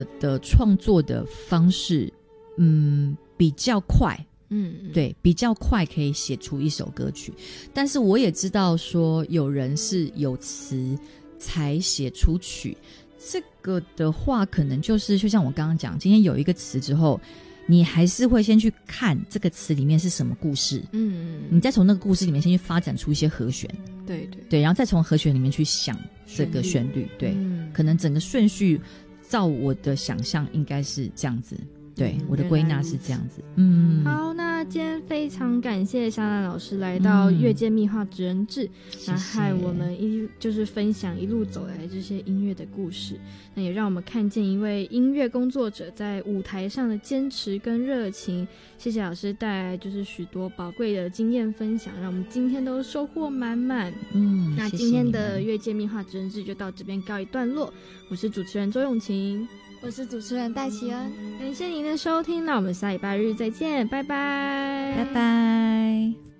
的创作的方式比较快，对，比较快可以写出一首歌曲。但是我也知道说有人是有词才写出曲，这个的话可能就是就像我刚刚讲，今天有一个词之后，你还是会先去看这个词里面是什么故事，你再从那个故事里面先去发展出一些和弦，对，然后再从和弦里面去想这个旋律，对，可能整个顺序照我的想象应该是这样子，对，我的归纳是这样子。 好，那今天非常感谢夏兰老师来到乐界密画职人志，那和我们就是分享一路走来这些音乐的故事，那也让我们看见一位音乐工作者在舞台上的坚持跟热情。谢谢老师带来就是许多宝贵的经验分享，让我们今天都收获满满。那今天的乐界密画职人志就到这边告一段落，我是主持人周咏晴， 我是主持人戴琪恩， 感谢您的收听，那我们下礼拜日再见，拜拜， 拜拜。